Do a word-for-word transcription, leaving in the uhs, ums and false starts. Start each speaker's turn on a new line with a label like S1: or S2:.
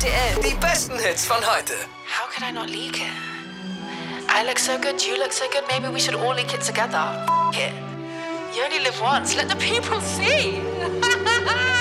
S1: R T L. Die besten Hits von heute.
S2: How could I not leak it? I look so good, you look so good, maybe we should all leak it together. F it. You only live once, let the people see.